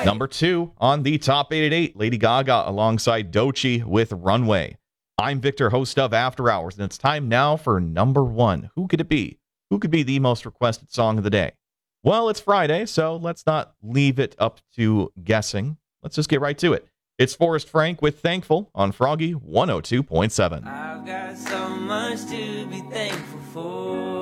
Number 2 on the top 8 at 8, Lady Gaga alongside Doechii with Runway. I'm Victor, host of After Hours, and it's time now for number 1. Who could it be? Who could be the most requested song of the day? Well, it's Friday, so let's not leave it up to guessing. Let's just get right to it. It's Forrest Frank with Thankful on Froggy 102.7. I've got so much to be thankful for.